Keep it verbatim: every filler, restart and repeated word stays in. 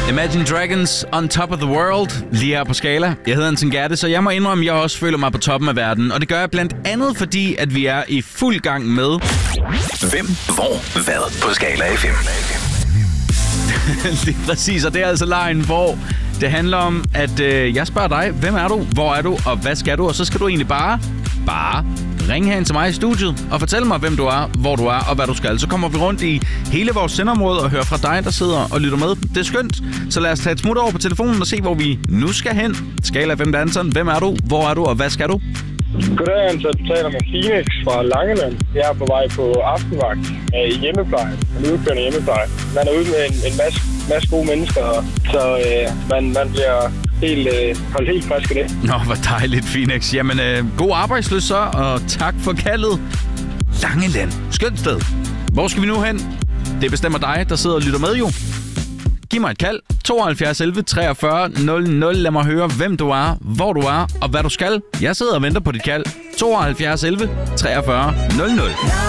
Imagine Dragons on top of the world, lige her på Skala. Jeg hedder Anton Gerte, så jeg må indrømme, at jeg også føler mig på toppen af verden. Og det gør jeg blandt andet, fordi at vi er i fuld gang med... Hvem, hvor, hvad på Skala F M. Lige præcis, og det er altså lejen, hvor det handler om, at øh, jeg spørger dig, hvem er du, hvor er du, og hvad skal du? Og så skal du egentlig bare, bare ringe hen til mig i studiet og fortælle mig, hvem du er, hvor du er og hvad du skal. Så kommer vi rundt i hele vores sendeområde og hører fra dig, der sidder og lytter med. Det er skønt. Så lad os tage et smut over på telefonen og se, hvor vi nu skal hen. Skala F M Anton, hvem er du, hvor er du og hvad skal du? Goddag, Anton. Du taler med Phoenix fra Langeland. Jeg er på vej på aftenvagt i hjemmepleje. En udkørende hjemmepleje. Man er ude med en, en masse, masse gode mennesker, så øh, man, man bliver helt, øh, holdt helt frisk af det. Nå, hvor dejligt, Phoenix. Jamen, øh, god arbejdsløs så, og tak for kaldet. Langeland. Skønt sted. Hvor skal vi nu hen? Det bestemmer dig, der sidder og lytter med jo. Giv mig et kald. tooghalvfjerds elleve treogfyrre nul nul. Lad mig høre, hvem du er, hvor du er og hvad du skal. Jeg sidder og venter på dit kald. tooghalvfjerds elleve treogfyrre nul nul.